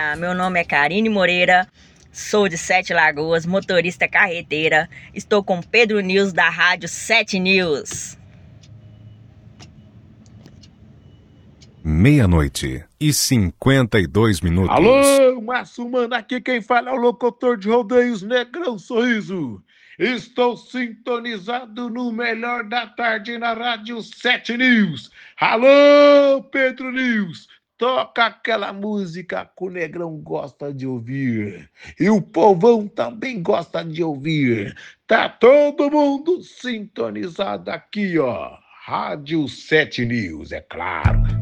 Meu nome é Karine Moreira, sou de Sete Lagoas, motorista carreteira. Estou com Pedro News da Rádio 7 News. 00:52. Alô, Márcio Mano, aqui quem fala é o locutor de rodeios Negrão Sorriso. Estou sintonizado no melhor da tarde na Rádio 7 News. Alô, Pedro News, toca aquela música que o Negrão gosta de ouvir. E o povão também gosta de ouvir. Tá todo mundo sintonizado aqui, ó. Rádio 7 News, é claro.